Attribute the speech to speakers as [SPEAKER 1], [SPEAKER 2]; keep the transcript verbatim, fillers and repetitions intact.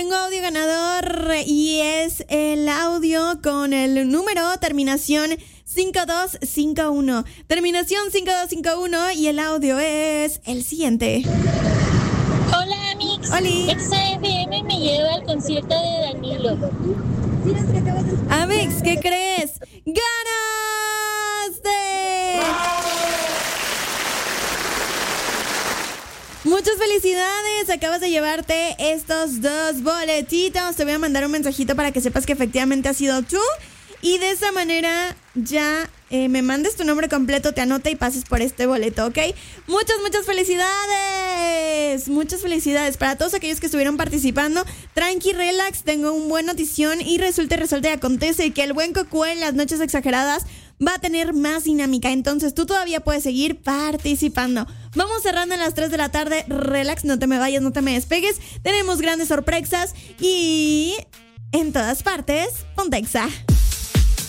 [SPEAKER 1] tengo audio ganador y es el audio con el número terminación cinco dos cinco uno. Terminación cinco dos cinco uno y el audio es el siguiente.
[SPEAKER 2] Hola, Amix.
[SPEAKER 1] Oli.
[SPEAKER 2] Exa F M me lleva al concierto de Danilo.
[SPEAKER 1] Amix, ¿qué crees? ¡Ganaste! Muchas felicidades, acabas de llevarte estos dos boletitos. Te voy a mandar un mensajito para que sepas que efectivamente has sido tú. Y de esa manera ya eh, me mandes tu nombre completo, te anote y pases por este boleto, ¿ok? Muchas, muchas felicidades. Muchas felicidades para todos aquellos que estuvieron participando. Tranqui, relax, tengo un buen notición y resulta y resuelta y acontece que el buen Coco en las noches exageradas va a tener más dinámica. Entonces tú todavía puedes seguir participando. Vamos cerrando a las tres de la tarde. Relax, no te me vayas, no te me despegues. Tenemos grandes sorpresas y en todas partes, Ponte Exa.